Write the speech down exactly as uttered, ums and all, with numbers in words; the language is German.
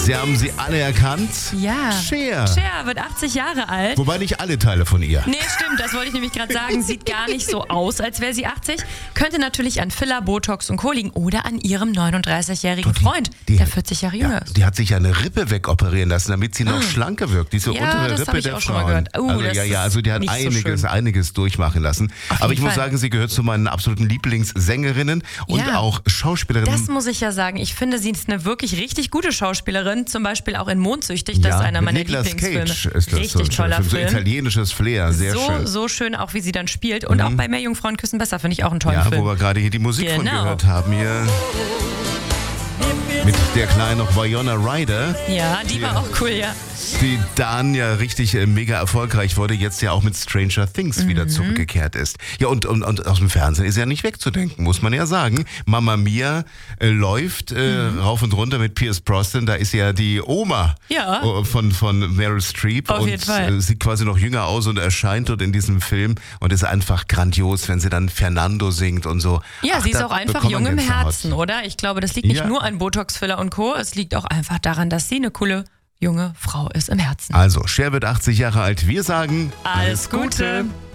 Sie haben sie alle erkannt. Ja. Cher. Cher wird achtzig Jahre alt. Wobei nicht alle Teile von ihr. Nee, stimmt, das wollte ich nämlich gerade sagen. Sieht gar nicht so aus, als wäre sie achtzig. Könnte natürlich an Filler, Botox und Co. liegen oder an ihrem neununddreißigjährigen Die- Freund, die- der vierzig Jahre jünger Ja, ist. die hat sich ja eine Rippe wegoperieren lassen, damit sie noch schlanker wirkt. Diese Ja, untere das Rippe hab ich der auch schon mal Frauen. gehört. Uh, also, das ja, ja, ist also die hat nicht so einiges, schön. einiges durchmachen lassen. Auf Aber ich jeden muss Fall. sagen, sie gehört zu meinen absoluten Lieblingssängerinnen und Ja. auch Schauspielerinnen. Das muss ich ja sagen. Ich finde, sie ist eine wirklich richtig gute Schauspielerin. Zum Beispiel auch in Mondsüchtig. Das ja, ist einer mit meiner Nicolas Lieblingsfilme. Cage ist das richtig so ein schöner toller Film. So Film. italienisches Flair, sehr so, schön. so schön auch, wie sie dann spielt. Und auch bei Mehr Jungfrauen küssen besser, finde ich auch einen tollen Ja, Film. wo wir gerade hier die Musik von Genau. gehört haben. Hier mit der kleinen noch Winona Ryder, Ja, die war auch cool, ja. die dann ja richtig äh, mega erfolgreich wurde, jetzt ja auch mit Stranger Things Mhm. wieder zurückgekehrt ist. Ja, und, und, und aus dem Fernsehen ist ja nicht wegzudenken, muss man ja sagen. Mamma Mia äh, läuft äh, Mhm. rauf und runter mit Pierce Brosnan, da ist ja die Oma Ja. äh, von, von Meryl Streep Auf und jeden Fall. äh, sieht quasi noch jünger aus und erscheint dort in diesem Film und ist einfach grandios, wenn sie dann Fernando singt und so. Ja, Ach, sie ist da auch einfach bekommt man jung im Gänsehaut. Herzen, oder? Ich glaube, das liegt nicht Ja. nur an Botox, Filler und Co. Es liegt auch einfach daran, dass sie eine coole junge Frau ist im Herzen. Also, Cher wird achtzig Jahre alt. Wir sagen Alles Gute.